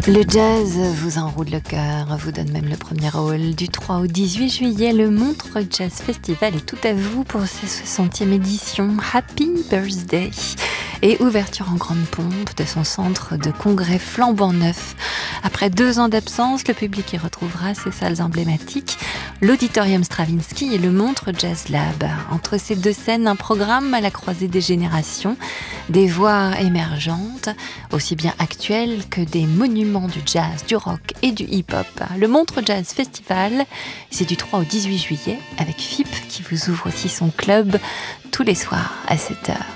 Le jazz vous enroule le cœur, vous donne même le premier rôle. Du 3 au 18 juillet, le Montreux Jazz Festival est tout à vous pour sa 60e édition. Happy Birthday! Et ouverture en grande pompe de son centre de congrès flambant neuf. Après 2 ans d'absence, le public y retrouvera ses salles emblématiques, l'Auditorium Stravinsky et le Montreux Jazz Lab. Entre ces 2 scènes, un programme à la croisée des générations, des voix émergentes, aussi bien actuelles que des monuments du jazz, du rock et du hip-hop. Le Montreux Jazz Festival, c'est du 3 au 18 juillet avec FIP qui vous ouvre aussi son club tous les soirs à 7h.